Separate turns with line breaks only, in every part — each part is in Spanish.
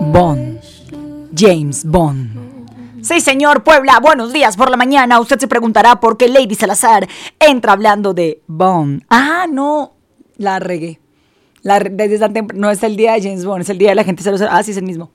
Bond. James Bond. Sí, señor Puebla, buenos días por la mañana. Usted se preguntará por qué Lady Salazar entra hablando de Bond. Ah, no, la regué. Desde tan temprano, no es el día de James Bond, es el día de la gente 00. Ah, sí, es el mismo.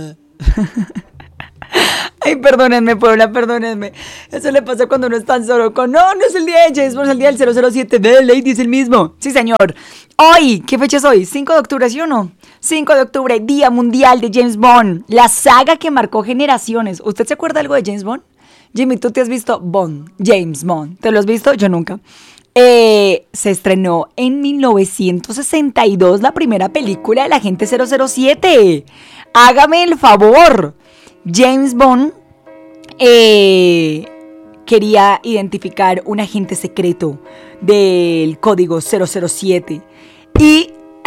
Ay, perdónenme, Puebla, perdónenme. Eso le pasa cuando uno es tan solo con... No, no es el día de James Bond, es el día del 007. Ve, Lady, es el mismo. Sí, señor. Hoy, ¿qué fecha es hoy? 5 de octubre, ¿sí o no? 5 de octubre, Día Mundial de James Bond. La saga que marcó generaciones. ¿Usted se acuerda algo de James Bond? Jimmy, ¿tú te has visto Bond? James Bond. ¿Te lo has visto? Yo nunca. Se estrenó en 1962 la primera película de la Agente 007. Hágame el favor. James Bond quería identificar un agente secreto del código 007 y...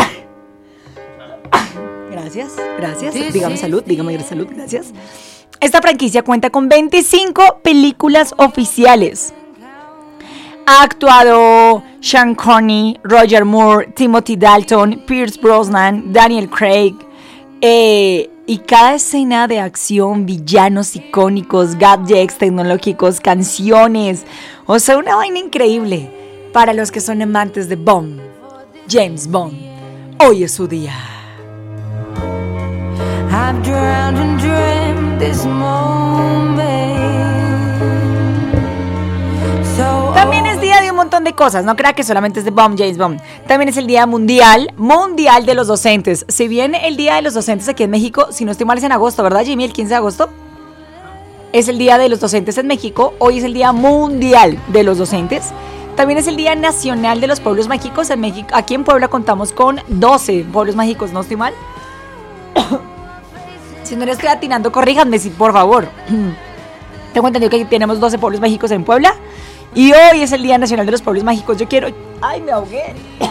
Gracias, dígame salud, gracias. Esta franquicia cuenta con 25 películas oficiales. Ha actuado Sean Connery, Roger Moore, Timothy Dalton, Pierce Brosnan, Daniel Craig. Y cada escena de acción, villanos icónicos, gadgets tecnológicos, canciones. O sea, una vaina increíble para los que son amantes de Bond. James Bond. Hoy es su día. I've drowned and dreamt this moment. También es día de un montón de cosas, no crea que solamente es de Bond, James Bond. También es el día mundial de los docentes. Si bien el día de los docentes aquí en México, si no estoy mal es en agosto, ¿verdad, Jimmy? El 15 de agosto es el día de los docentes en México. Hoy es el día mundial de los docentes. También es el día nacional de los pueblos mágicos en México. Aquí en Puebla contamos con 12 pueblos mágicos, ¿no estoy mal? Si no le estoy atinando, corríjanme, por favor. Tengo entendido que tenemos 12 pueblos mágicos en Puebla. Y hoy es el Día Nacional de los Pueblos Mágicos. Yo quiero... ¡Ay, me ahogué!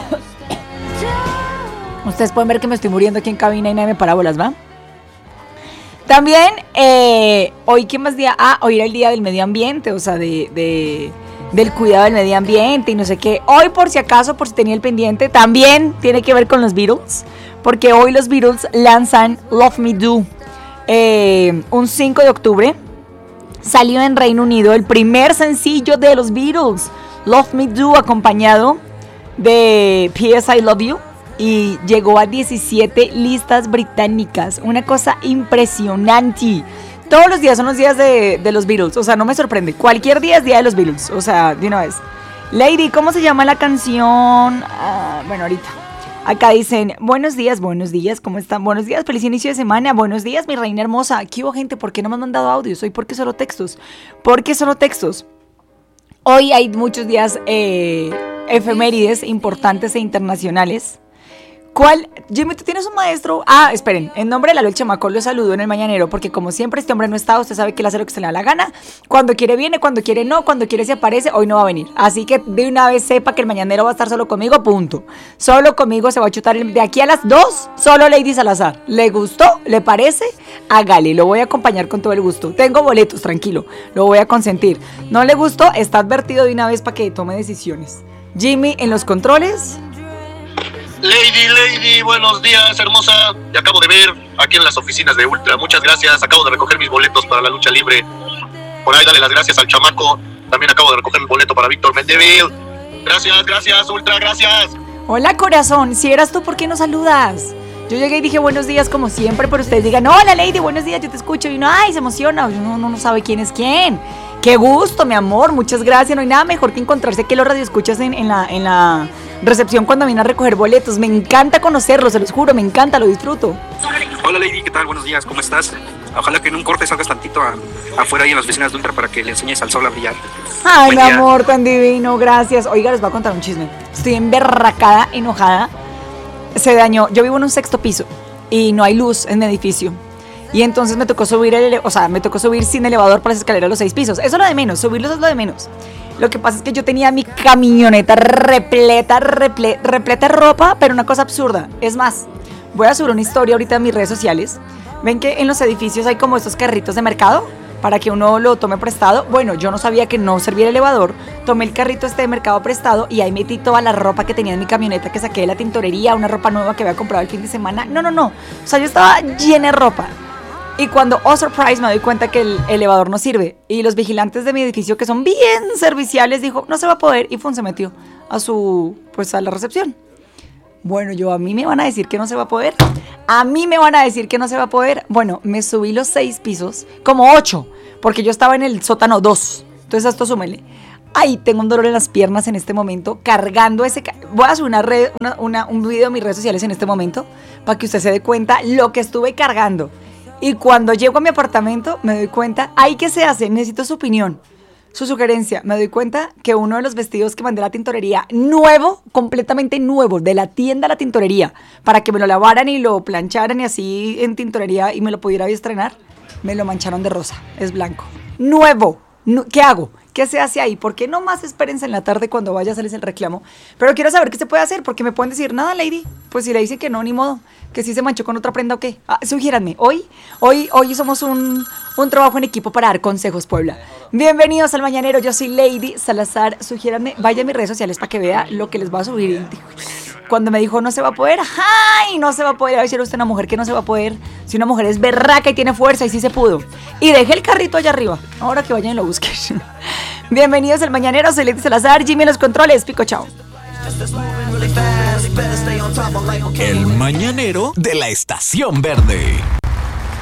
Ustedes pueden ver que me estoy muriendo aquí en cabina y nadie me parábolas, ¿va? También, hoy, ¿qué más día? Ah, hoy era el Día del Medio Ambiente, o sea, del cuidado del medio ambiente y no sé qué. Hoy, por si acaso, por si tenía el pendiente, también tiene que ver con los Beatles, porque hoy los Beatles lanzan Love Me Do. Un 5 de octubre. Salió en Reino Unido el primer sencillo de los Beatles, Love Me Do, acompañado de P.S. I Love You, y llegó a 17 listas británicas. Una cosa impresionante. Todos los días son los días de los Beatles, o sea, no me sorprende. Cualquier día es día de los Beatles, o sea, de una vez. Lady, ¿cómo se llama la canción? Bueno, ahorita. Acá dicen, buenos días, ¿cómo están? Buenos días, feliz inicio de semana. Buenos días, mi reina hermosa. ¿Qué hubo, gente? ¿Por qué no me han mandado audios? Hoy, ¿por qué solo textos? ¿Por qué solo textos? Hoy hay muchos días efemérides importantes e internacionales. ¿Cuál? Jimmy, ¿tú tienes un maestro? Ah, esperen, en nombre de Lalo el Chamaco lo saludo en el mañanero, porque como siempre este hombre no está, usted sabe que él hace lo que se le da la gana. Cuando quiere viene, cuando quiere no, cuando quiere se aparece, hoy no va a venir. Así que de una vez sepa que el mañanero va a estar solo conmigo, punto. Solo conmigo se va a chutar de aquí a las 2, solo Lady Salazar. ¿Le gustó? ¿Le parece? Hágale, lo voy a acompañar con todo el gusto. Tengo boletos, tranquilo, lo voy a consentir. ¿No le gustó? Está advertido de una vez para que tome decisiones. Jimmy en los controles.
Lady, buenos días, hermosa. Te acabo de ver aquí en las oficinas de Ultra. Muchas gracias. Acabo de recoger mis boletos para la lucha libre. Por ahí dale las gracias al chamaco. También acabo de recoger mi boleto para Víctor Mendeville. Gracias, Ultra, gracias.
Hola, corazón. Si eras tú, ¿por qué no saludas? Yo llegué y dije buenos días como siempre, pero ustedes digan, hola, Lady, buenos días, yo te escucho. Y uno, ay, se emociona. Uno no sabe quién es quién. Qué gusto, mi amor, muchas gracias. No hay nada mejor que encontrarse que los radioescuchas en la recepción cuando vienen a recoger boletos. Me encanta conocerlos, se los juro, me encanta, lo disfruto.
Hola, Lady, ¿qué tal? Buenos días, ¿cómo estás? Ojalá que en un corte salgas tantito afuera ahí en las oficinas de Ultra para que le enseñes al sol a brillar.
Ay, mi amor, tan divino, gracias. Oiga, les voy a contar un chisme. Estoy emberracada, enojada. Se dañó, yo vivo en un 6º piso y no hay luz en mi edificio. Y entonces me tocó subir sin elevador por las escaleras a los 6 pisos. Eso es lo de menos, subirlos es lo de menos. Lo que pasa es que yo tenía mi camioneta repleta de ropa, pero una cosa absurda. Es más, voy a subir una historia ahorita en mis redes sociales. Ven que en los edificios hay como estos carritos de mercado, para que uno lo tome prestado. Bueno, yo no sabía que no servía el elevador, tomé el carrito de mercado prestado y ahí metí toda la ropa que tenía en mi camioneta que saqué de la tintorería, una ropa nueva que había comprado el fin de semana. No, o sea, yo estaba llena de ropa. Y cuando, oh surprise, me doy cuenta que el elevador no sirve. Y los vigilantes de mi edificio, que son bien serviciales, dijo, no se va a poder. Y se metió a la recepción. Bueno, a mí me van a decir que no se va a poder. Bueno, me subí los 6 pisos, como 8, porque yo estaba en el sótano 2. Entonces a esto súmele. Ay, tengo un dolor en las piernas en este momento, cargando voy a subir un video a mis redes sociales en este momento, para que usted se dé cuenta lo que estuve cargando. Y cuando llego a mi apartamento, me doy cuenta, ay, ¿qué se hace? Necesito su opinión, su sugerencia. Me doy cuenta que uno de los vestidos que mandé a la tintorería, nuevo, completamente nuevo, de la tienda a la tintorería, para que me lo lavaran y lo plancharan y así en tintorería y me lo pudiera estrenar, me lo mancharon de rosa, es blanco. Nuevo. ¿Qué hago? ¿Qué se hace ahí? ¿Por qué no más espérense en la tarde cuando vaya a hacerles el reclamo? Pero quiero saber qué se puede hacer, porque me pueden decir, nada, lady. Pues si le dicen que no, ni modo. Que si se manchó con otra prenda o qué. Sugiéranme. Hoy somos un trabajo en equipo para dar consejos, Puebla. Bienvenidos al Mañanero. Yo soy Lady Salazar. Sugiéranme. Vaya a mis redes sociales para que vea lo que les va a subir. Cuando me dijo no se va a poder, ¡ay! No se va a poder. A ver si era usted una mujer que no se va a poder. Si una mujer es berraca y tiene fuerza y sí se pudo. Y dejé el carrito allá arriba. Ahora que vayan y lo busquen. Bienvenidos al Mañanero. Soy Lady Salazar. Jimmy en los controles. Pico, chao.
El Mañanero de la Estación Verde.